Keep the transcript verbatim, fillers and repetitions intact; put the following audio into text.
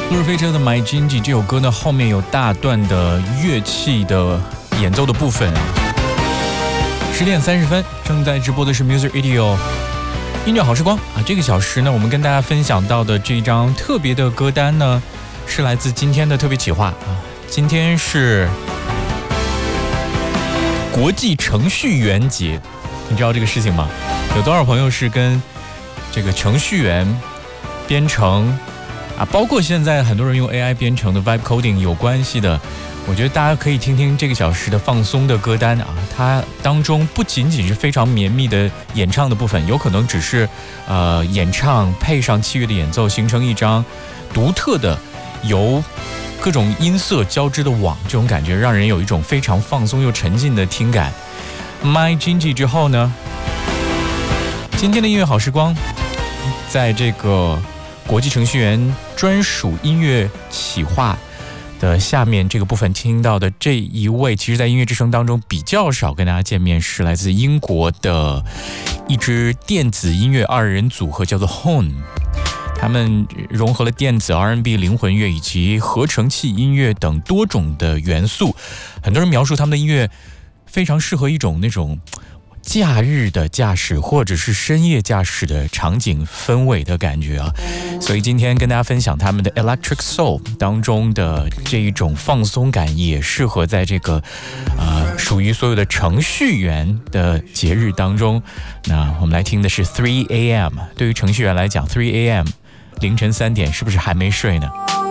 路人飞车的 My Gingy 这首歌呢，后面有大段的乐器的演奏的部分。十点三十分，正在直播的是 Music Radio 音乐好时光啊。这个小时呢，我们跟大家分享到的这一张特别的歌单呢，是来自今天的特别企划啊。今天是国际程序员节，你知道这个事情吗？有多少朋友是跟这个程序员编程啊，包括现在很多人用 A I 编程的 Vibe Coding 有关系的？我觉得大家可以听听这个小时的放松的歌单啊，它当中不仅仅是非常绵密的演唱的部分，有可能只是呃演唱配上器乐的演奏，形成一张独特的由各种音色交织的网，这种感觉让人有一种非常放松又沉浸的听感。My Gingy 之后呢，今天的音乐好时光，在这个国际程序员专属音乐企划的下面这个部分听到的这一位，其实在音乐之声当中比较少跟大家见面，是来自英国的一支电子音乐二人组合，叫做 Hone。 他们融合了电子 R and B 灵魂乐以及合成器音乐等多种的元素。很多人描述他们的音乐非常适合一种那种假日的驾驶或者是深夜驾驶的场景氛围的感觉啊，所以今天跟大家分享他们的 Electric Soul 当中的这一种放松感，也适合在这个呃属于所有的程序员的节日当中。那我们来听的是 three A M， 对于程序员来讲 three A M 凌晨三点是不是还没睡呢？